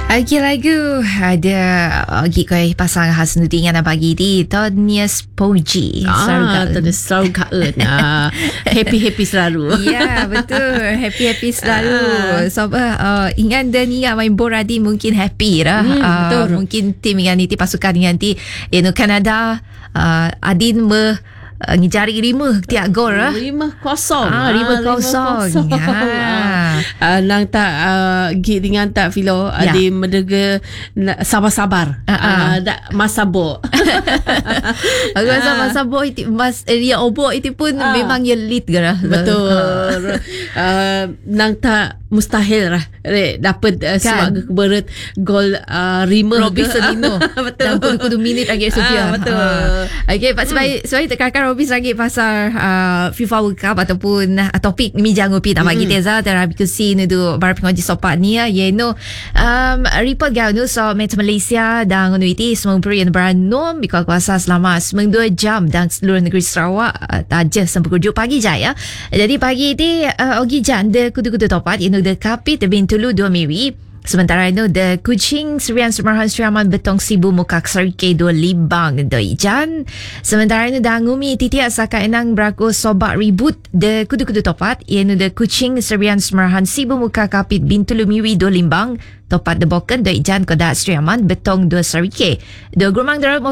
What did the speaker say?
Lagi lagu ada Gikoi pasang Hasnuddin yang nak bagi di Tonius Poji. Selalu kaun. Happy selalu. Ya, betul. Happy selalu. So, ingat dan ingat main bola di mungkin happy lah. Betul. Mungkin tim yang nanti pasukan yang nanti Kanada Adin ngijari 5 tiap gol lah. 5-0. 5-0. Nang tak git dengan tak Filo Adi mendengar sabar-sabar. Tak masabok. Aku rasa masabok itu dia obok itu pun memang dia lead ke lah. Betul. Nang tak mustahil lah dapat sebagai keberat gol Rima Robinson. Betul. Dan kudu minit lagi Sofia. Betul. Okay, sebab terkadang Robis lagi pasal FIFA World Cup ataupun topik mijang upi tak bagi teza terapi kusin itu baru pengaji sopat ni ya no report gau no so met Malaysia dan unuiti semua perian beranom bika kuasa selama 2 jam dan seluruh negeri Sarawak taja sampai 7 pagi jaya. Jadi pagi ni ogi janda kudu-kudu topat inu de kapit Bintulu 2 Miri. Sementara itu, the Kuching Serian Semarahan Sriaman Betong Sibu Mukak Sarike 2 Limbang do Ijan. Sementara itu, Dangumi Titia Saka Enang Berako Sobat Ribut the Kudu-Kudu Topat. Ianu the Kuching Serian Semarahan Sibu Mukak Kapit Bintulu Miri 2 Limbang. Topat the Boken do Ijan Kodak Sriaman Betong 2 Sarike. The Grumang Darab